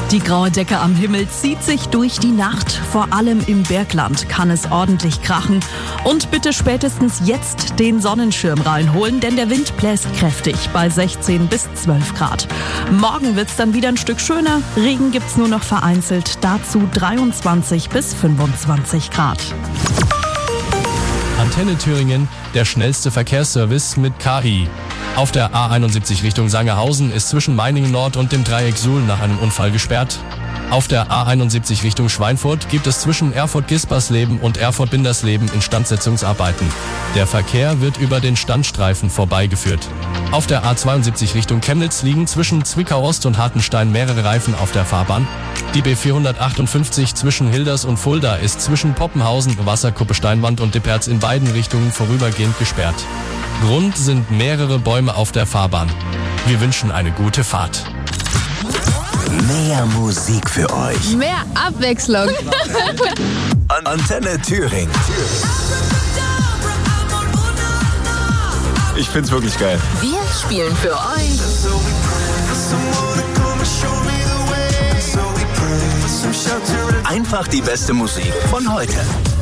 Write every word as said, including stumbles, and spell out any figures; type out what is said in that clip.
Die graue Decke am Himmel zieht sich durch die Nacht. Vor allem im Bergland kann es ordentlich krachen. Und bitte spätestens jetzt den Sonnenschirm reinholen, denn der Wind bläst kräftig bei sechzehn bis zwölf Grad. Morgen wird's dann wieder ein Stück schöner. Regen gibt's nur noch vereinzelt. Dazu dreiundzwanzig bis fünfundzwanzig Grad. Antenne Thüringen, der schnellste Verkehrsservice mit K I. Auf der A einundsiebzig Richtung Sangerhausen ist zwischen Meiningen Nord und dem Dreieck Suhl nach einem Unfall gesperrt. Auf der A einundsiebzig Richtung Schweinfurt gibt es zwischen Erfurt-Gispersleben und Erfurt-Bindersleben Instandsetzungsarbeiten. Der Verkehr wird über den Standstreifen vorbeigeführt. Auf der A zweiundsiebzig Richtung Chemnitz liegen zwischen Zwickau Ost und Hartenstein mehrere Reifen auf der Fahrbahn. Die B vierhundertachtundfünfzig zwischen Hilders und Fulda ist zwischen Poppenhausen, Wasserkuppe Steinwand und Dipperz in beiden Richtungen vorübergehend gesperrt. Grund sind mehrere Bäume auf der Fahrbahn. Wir wünschen eine gute Fahrt. Mehr Musik für euch. Mehr Abwechslung. Antenne Thüringen. Ich find's wirklich geil. Wir spielen für euch Einfach die beste Musik von heute.